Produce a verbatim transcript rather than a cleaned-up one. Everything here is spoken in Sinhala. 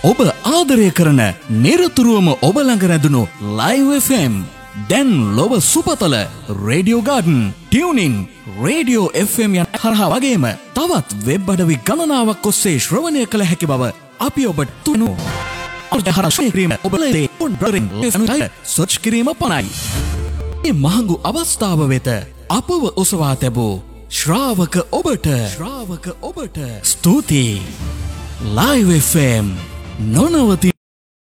ඔබ ආදරය කරන නිරතුරුවම ඔබ ළඟ රැඳුණු Live F M දැන් ලොව සුපතල radio garden tuning radio F M යන හරහා වගේම තවත් වෙබ් අඩවි ගණනාවක් ඔස්සේ ශ්‍රවණය කළ හැකි බව අපි ඔබට තුනු අර්ධහරශීක්‍රීම ඔබලේ පොඩ්බරින් සර්ච් කිරීම පමණයි. මේ මහඟු අවස්ථාව වෙත අපව ඔසවා තැබූ ශ්‍රාවක ඔබට ශ්‍රාවක ඔබට ස්තුතියි. Live F M නොනවති